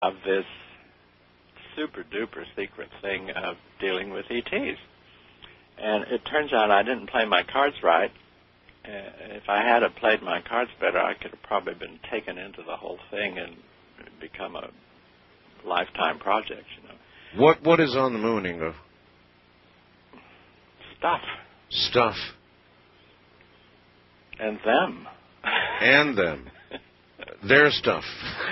of this super-duper secret thing of dealing with ETs. And it turns out I didn't play my cards right. If I had played my cards better, I could have probably been taken into the whole thing and become a lifetime project, you know. What is on the moon, Ingo? Stuff. Stuff. And them. And them. Their stuff.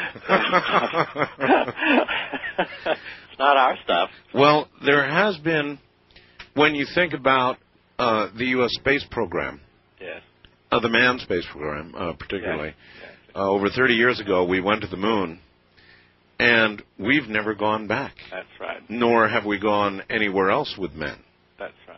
It's not our stuff. Well, there has been, when you think about the U.S. space program, yes, the manned space program particularly, yes. Over 30 years ago we went to the moon, and we've never gone back. That's right. Nor have we gone anywhere else with men. That's right.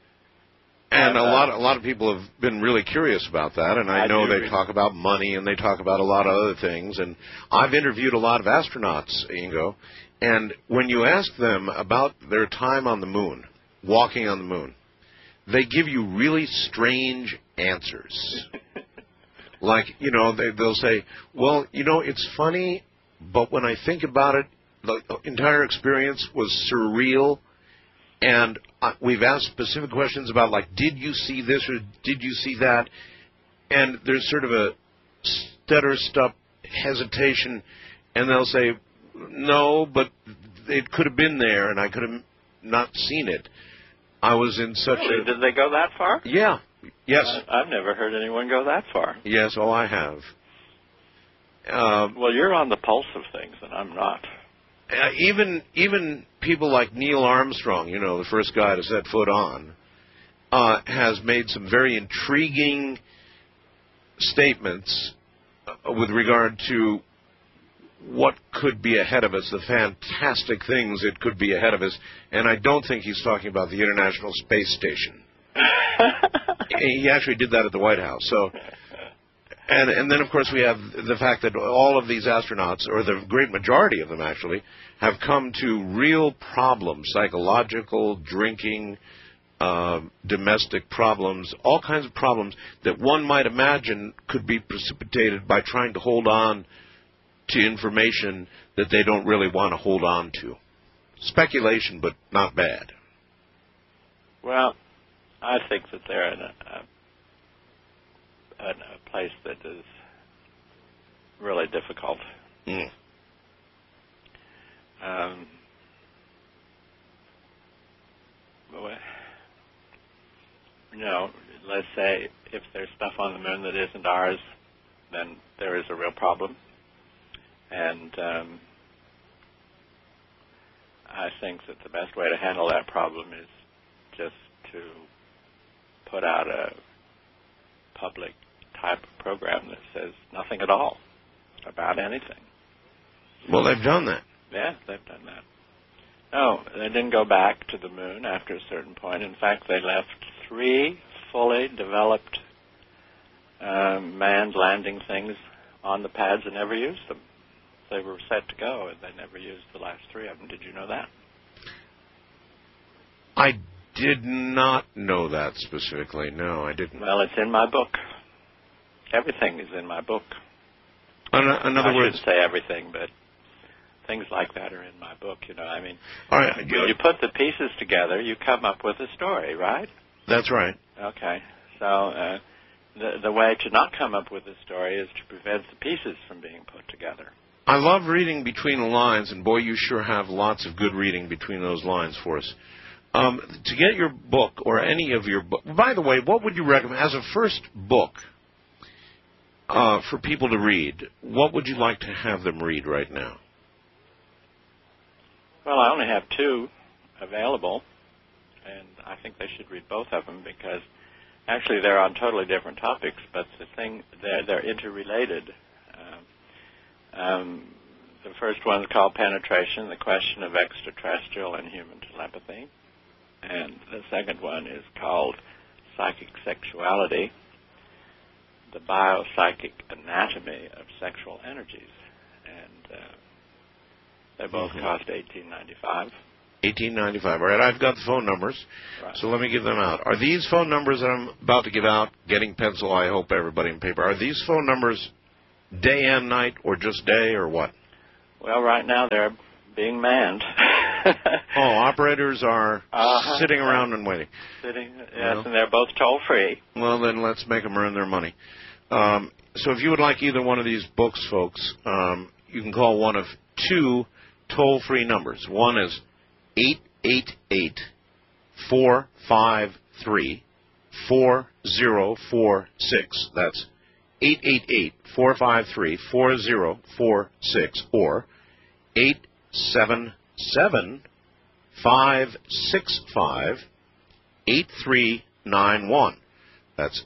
And a lot of people have been really curious about that, and I know they talk about money and they talk about a lot of other things. And I've interviewed a lot of astronauts, Ingo, and when you ask them about their time on the moon, walking on the moon, they give you really strange answers. Like, you know, they'll say, well, you know, it's funny, but when I think about it, the entire experience was surreal. And we've asked specific questions about, like, did you see this or did you see that? And there's sort of a stutter-step hesitation, and they'll say, no, but it could have been there, and I could have not seen it. I was in such really? Did they go that far? Yeah. Yes. I've never heard anyone go that far. Yes, oh, I have. Well, you're on the pulse of things, and I'm not. Even people like Neil Armstrong, you know, the first guy to set foot on, has made some very intriguing statements with regard to what could be ahead of us, the fantastic things that could be ahead of us. And I don't think he's talking about the International Space Station. He actually did that at the White House. So, and then, of course, we have the fact that all of these astronauts, or the great majority of them actually, have come to real problems, psychological, drinking, domestic problems, all kinds of problems that one might imagine could be precipitated by trying to hold on to information that they don't really want to hold on to. Speculation, but not bad. Well, I think that they're in a place that is really difficult. Mm. You know, let's say if there's stuff on the moon that isn't ours, then there is a real problem. And I think that the best way to handle that problem is just to put out a public type of program that says nothing at all about anything. Well, they've done that. Yeah, they've done that. No, they didn't go back to the moon after a certain point. In fact, they left 3 fully developed manned landing things on the pads and never used them. They were set to go, and they never used the last 3 of them. Did you know that? I did not know that specifically. No, I didn't. Well, it's in my book. Everything is in my book. In other words, I shouldn't say everything, but things like that are in my book. You know, I mean, all right, when you put the pieces together, you come up with a story, right? That's right. Okay. So the way to not come up with a story is to prevent the pieces from being put together. I love reading between the lines, and boy, you sure have lots of good reading between those lines for us. To get your book, or any of your book, by the way, what would you recommend as a first book for people to read? What would you like to have them read right now? Well, I only have 2 available, and I think they should read both of them because actually they're on totally different topics, but they're interrelated. The first one's called Penetration, the Question of Extraterrestrial and Human Telepathy. And the second one is called Psychic Sexuality, the Biopsychic Anatomy of Sexual Energies. And they both cost $18.95. $18.95. All right, I've got the phone numbers, right. So let me give them out. Are these phone numbers that I'm about to give out, getting pencil, I hope everybody in paper, are these phone numbers day and night, or just day, or what? Well, right now they're being manned. Operators are sitting around and waiting. Yes, and they're both toll-free. Well, then let's make them earn their money. So if you would like either one of these books, folks, you can call one of two toll-free numbers. One is 888-453-4046. That's 888-453-4046, or 877-565-8391. That's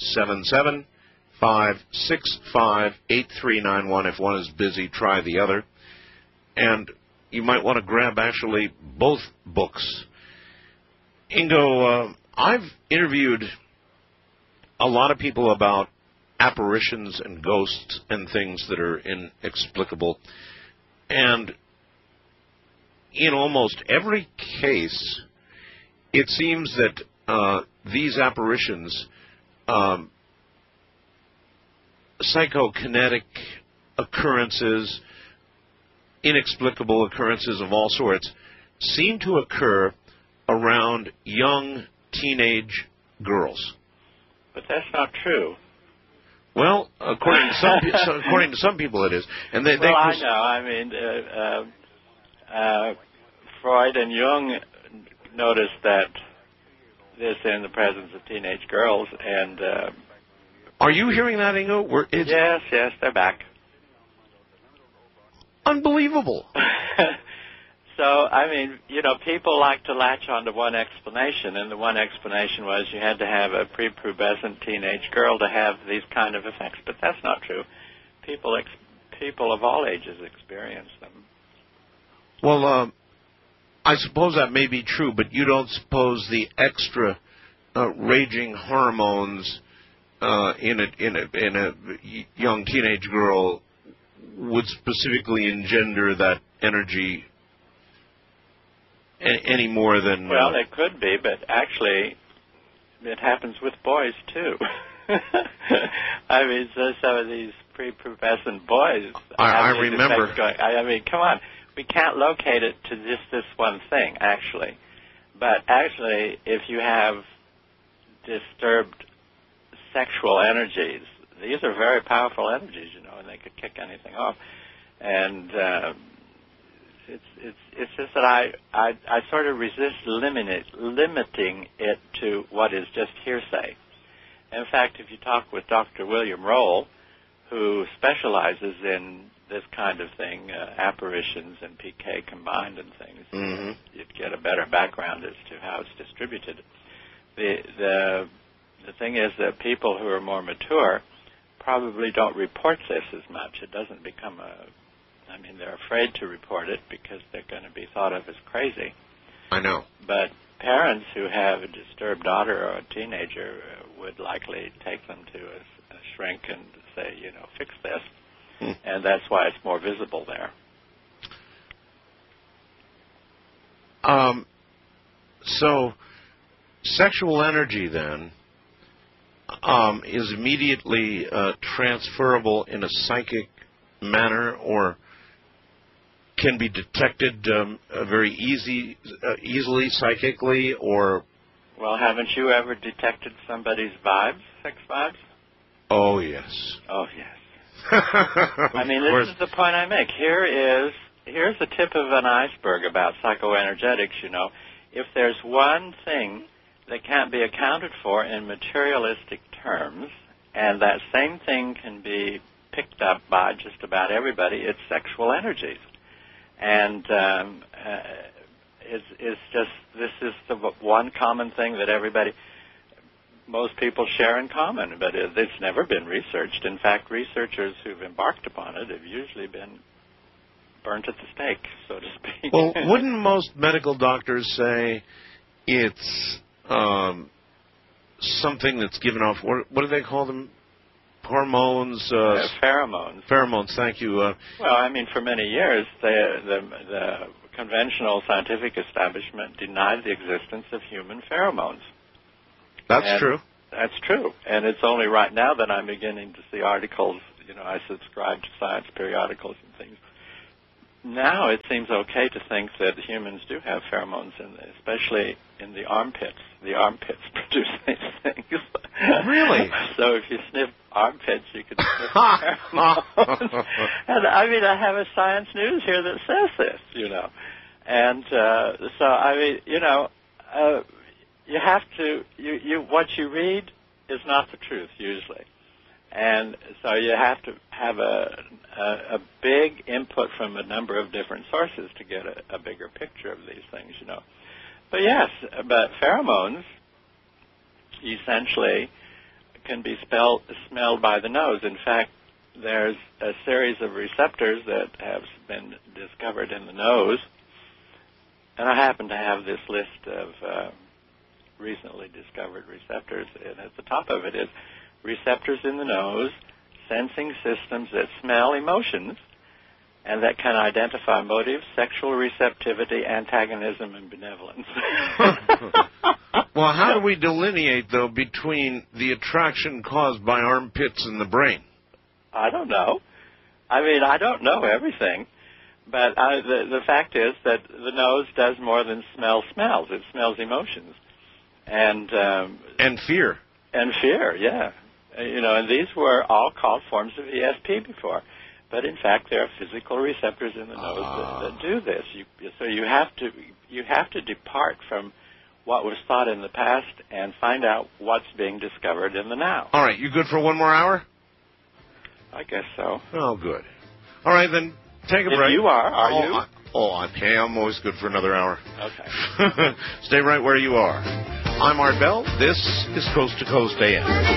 877-565-8391. If one is busy, try the other. And you might want to grab actually both books. Ingo, I've interviewed a lot of people about apparitions and ghosts and things that are inexplicable. And in almost every case, it seems that these apparitions, psychokinetic occurrences, inexplicable occurrences of all sorts, seem to occur around young teenage girls. But that's not true. Well, according to some people, it is. And I know. I mean, Freud and Jung noticed that this in the presence of teenage girls. And are you hearing that, Ingo? Yes, they're back. Unbelievable. So, I mean, people like to latch onto one explanation, and the one explanation was you had to have a prepubescent teenage girl to have these kind of effects. But that's not true. People of all ages experience them. Well, I suppose that may be true, but you don't suppose the extra raging hormones in a young teenage girl would specifically engender that energy any more than... Well, it could be, but actually it happens with boys, too. I mean, so some of these prepubescent boys... I remember. I mean, come on. We can't locate it to just this one thing, actually. But actually, if you have disturbed sexual energies, these are very powerful energies, and they could kick anything off. And it's just that I sort of resist limiting it to what is just hearsay. In fact, if you talk with Dr. William Roll, who specializes in this kind of thing, apparitions and PK combined and things, you'd get a better background as to how it's distributed. The thing is that people who are more mature probably don't report this as much. It doesn't become they're afraid to report it because they're going to be thought of as crazy. I know. But parents who have a disturbed daughter or a teenager would likely take them to a shrink and say, fix this. And that's why it's more visible there. So, sexual energy, then, is immediately transferable in a psychic manner, or can be detected very easily psychically, or... Well, haven't you ever detected somebody's vibes, sex vibes? Oh, yes. Oh, yes. I mean, this is the point I make. Here's the tip of an iceberg about psychoenergetics, If there's one thing that can't be accounted for in materialistic terms, and that same thing can be picked up by just about everybody, it's sexual energies. And it's just, this is the one common thing that most people share in common, but it's never been researched. In fact, researchers who've embarked upon it have usually been burnt at the stake, so to speak. Well, wouldn't most medical doctors say it's something that's given off, what do they call them? Hormones? Pheromones. Pheromones, thank you. Well, I mean, for many years, the conventional scientific establishment denied the existence of human pheromones. That's true. That's true. And it's only right now that I'm beginning to see articles. I subscribe to science periodicals and things. now it seems okay to think that humans do have pheromones, especially in the armpits. The armpits produce these things. Really? So if you sniff armpits, you can sniff pheromones. And I mean, I have a Science News here that says this, you know. And so, I mean, you know, you have to, what you read is not the truth usually. And so you have to have a big input from a number of different sources to get a bigger picture of these things, you know. But yes, but pheromones essentially can be smelled by the nose. In fact, there's a series of receptors that have been discovered in the nose. And I happen to have this list of recently discovered receptors, and at the top of it is receptors in the nose, sensing systems that smell emotions, and that can identify motives, sexual receptivity, antagonism, and benevolence. Well, how do we delineate, though, between the attraction caused by armpits and the brain? I don't know. I mean, I don't know everything. But the fact is that the nose does more than smell smells. It smells emotions. And fear. And fear, yeah. You know, and these were all called forms of ESP before. But in fact, there are physical receptors in the nose that do this. So you have to depart from what was thought in the past and find out what's being discovered in the now. All right, you good for one more hour? I guess so. Oh, good. All right, then take a break. You are you? I'm always good for another hour. Okay. Stay right where you are. I'm Art Bell. This is Coast to Coast AM.